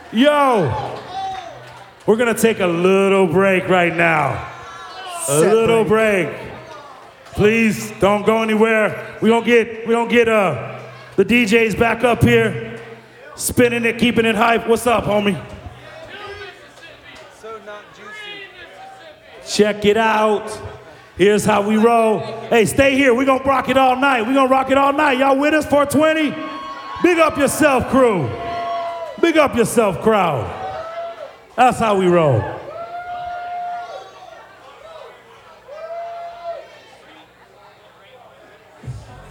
Yo, we're gonna take a little break right now. A little break. Please don't go anywhere. We gonna get the DJs back up here, spinning it, keeping it hype. What's up, homie? So not juicy. Check it out. Here's how we roll. Hey, stay here. We gonna rock it all night. We gonna rock it all night. Y'all with us? 420? Big up yourself, crew. Big up yourself, crowd. That's how we roll.